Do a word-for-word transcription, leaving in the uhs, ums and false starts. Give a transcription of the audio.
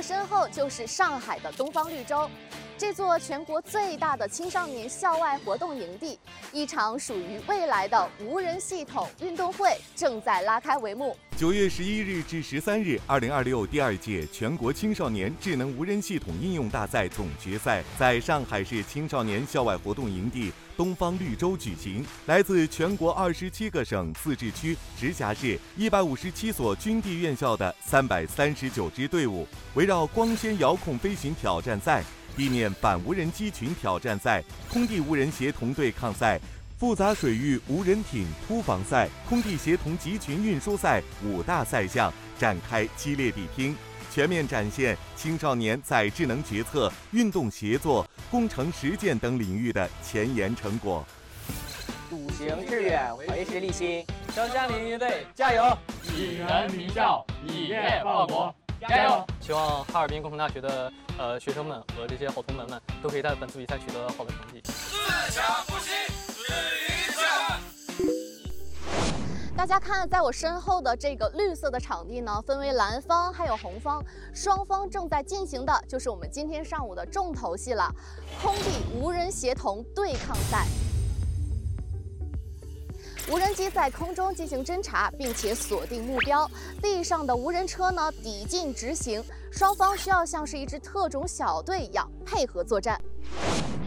身后就是上海的东方绿洲。这座全国最大的青少年校外活动营地，一场属于未来的无人系统运动会正在拉开帷幕。 九月十一日至十三日，二零二六第二届全国青少年智能无人系统应用大赛总决赛在上海市青少年校外活动营地东方绿洲举行。来自全国二十七个省、自治区、直辖市一百五十七所军地院校的三百三十九支队伍，围绕光纤遥控飞行挑战赛、地面反无人机群挑战赛、空地无人协同对抗赛、复杂水域无人艇突防赛、空地协同集群运输赛五大赛项展开激烈比拼，全面展现青少年在智能决策、运动协作、工程实践等领域的前沿成果。 笃行致远，为时立心。 城乡林业队加油！ 以人民教，以业报国，加油！ 希望哈尔滨工程大学的呃学生们和这些好同门们都可以在本次比赛取得好的成绩。 自强不息，是理想。 大家看，在我身后的这个绿色的场地呢，分为蓝方还有红方，双方正在进行的就是我们今天上午的重头戏了——空地无人协同对抗赛。无人机在空中进行侦察，并且锁定目标。地上的无人车呢，抵近执行。双方需要像是一支特种小队一样配合作战。